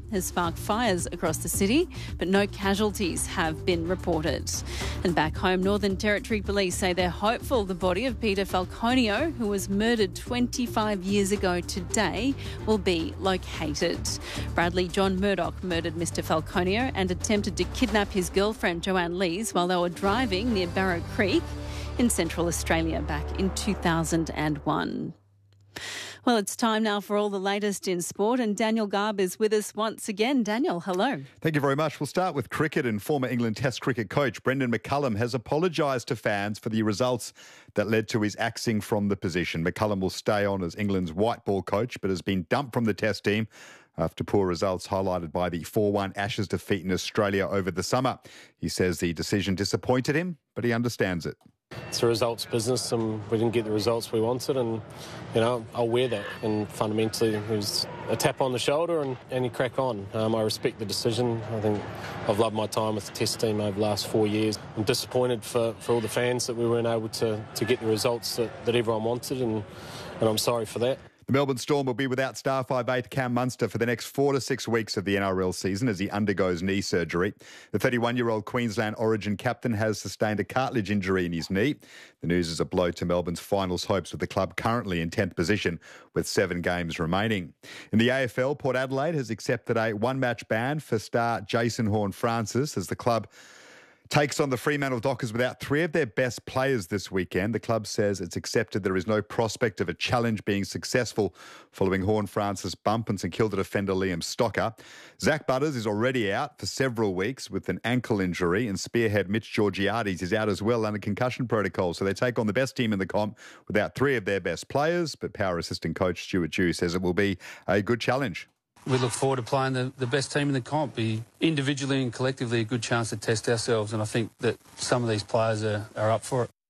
has sparked fires across the city, but no casualties have been reported. And back home, Northern Territory Police say they're hopeful the body of Peter Falconio, who was murdered 25 years ago today, will be located. Bradley John Murdoch murdered Mr Falconio and attempted to kidnap his girlfriend Joanne Lees while they were driving near Barrow Creek in Central Australia back in 2001. Well, it's time now for all the latest in sport, and Daniel Garb is with us once again. Daniel, hello. Thank you very much. We'll start with cricket, and former England Test cricket coach Brendan McCullum has apologised to fans for the results that led to his axing from the position. McCullum will stay on as England's white ball coach, but has been dumped from the Test team after poor results highlighted by the 4-1 Ashes defeat in Australia over the summer. He says the decision disappointed him, but he understands it. It's a results business, and we didn't get the results we wanted, and I'll wear that. And fundamentally, it was a tap on the shoulder and you crack on. I respect the decision. I think I've loved my time with the Test team over the last 4 years. I'm disappointed for all the fans that we weren't able to get the results that everyone wanted, and I'm sorry for that. The Melbourne Storm will be without star 5'8" Cam Munster for the next 4 to 6 weeks of the NRL season as he undergoes knee surgery. The 31-year-old Queensland Origin captain has sustained a cartilage injury in his knee. The news is a blow to Melbourne's finals hopes, with the club currently in 10th position with 7 games remaining. In the AFL, Port Adelaide has accepted a one-match ban for star Jason Horne-Francis as the club takes on the Fremantle Dockers without 3 of their best players this weekend. The club says it's accepted there is no prospect of a challenge being successful following Horne-Francis' bump and St Kilda defender Liam Stocker. Zach Butters is already out for several weeks with an ankle injury, and spearhead Mitch Georgiades is out as well under concussion protocol. So they take on the best team in the comp without 3 of their best players, but power assistant coach Stuart Dew says it will be a good challenge. We look forward to playing the best team in the comp. Be individually and collectively a good chance to test ourselves, and I think that some of these players are up for it.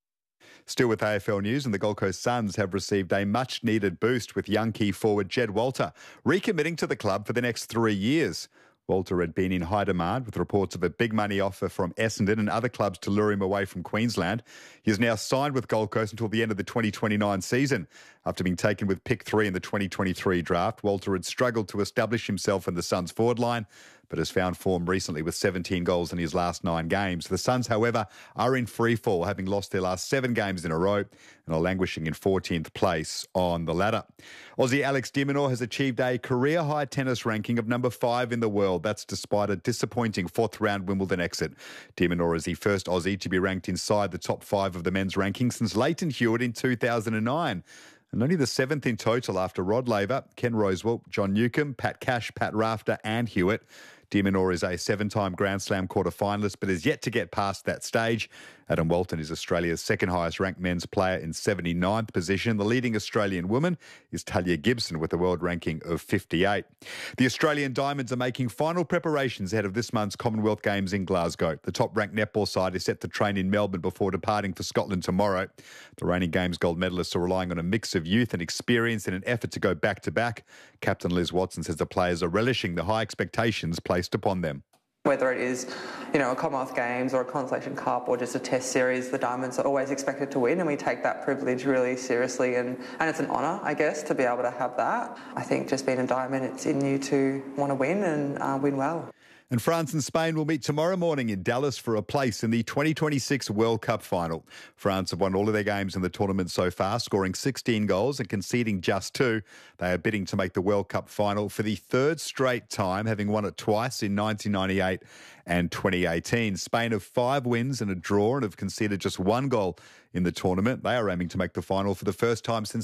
Still with AFL news, and the Gold Coast Suns have received a much-needed boost with young key forward Jed Walter recommitting to the club for the next 3 years. Walter had been in high demand with reports of a big money offer from Essendon and other clubs to lure him away from Queensland. He is now signed with Gold Coast until the end of the 2029 season. After being taken with pick 3 in the 2023 draft, Walter had struggled to establish himself in the Suns forward line, but has found form recently with 17 goals in his last 9 games. The Suns, however, are in freefall, having lost their last 7 games in a row and are languishing in 14th place on the ladder. Aussie Alex de Minaur has achieved a career-high tennis ranking of number 5 in the world. That's despite a disappointing 4th-round Wimbledon exit. De Minaur is the first Aussie to be ranked inside the top 5 of the men's ranking since Leighton Hewitt in 2009. And only the 7th in total after Rod Laver, Ken Rosewell, John Newcombe, Pat Cash, Pat Rafter and Hewitt. De Minaur is a 7-time Grand Slam quarter-finalist, but is yet to get past that stage. Adam Walton is Australia's second highest ranked men's player in 79th position. The leading Australian woman is Talia Gibson with a world ranking of 58. The Australian Diamonds are making final preparations ahead of this month's Commonwealth Games in Glasgow. The top-ranked netball side is set to train in Melbourne before departing for Scotland tomorrow. The reigning Games gold medalists are relying on a mix of youth and experience in an effort to go back-to-back. Captain Liz Watson says the players are relishing the high expectations placed upon them. Whether it is, a Commonwealth Games or a Consolation Cup or just a Test series, the Diamonds are always expected to win, and we take that privilege really seriously, and it's an honour, I guess, to be able to have that. I think just being a Diamond, it's in you to want to win and win well. And France and Spain will meet tomorrow morning in Dallas for a place in the 2026 World Cup final. France have won all of their games in the tournament so far, scoring 16 goals and conceding just 2. They are bidding to make the World Cup final for the 3rd straight time, having won it twice in 1998 and 2018. Spain have 5 wins and a draw and have conceded just 1 goal in the tournament. They are aiming to make the final for the first time since